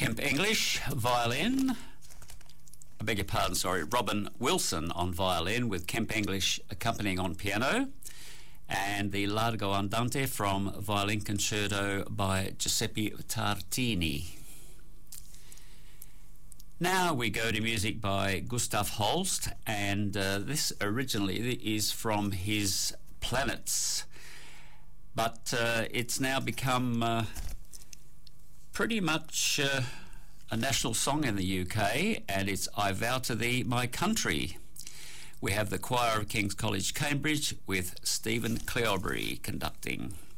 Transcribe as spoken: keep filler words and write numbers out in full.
Kemp English, violin. I beg your pardon, sorry, Robin Wilson on violin with Kemp English accompanying on piano, and the Largo Andante from Violin Concerto by Giuseppe Tartini. Now we go to music by Gustav Holst, and uh, this originally is from his Planets, but uh, it's now become uh, pretty much uh, a national song in the U K, and it's I Vow to Thee, My Country. We have the Choir of King's College, Cambridge, with Stephen Cleobury conducting.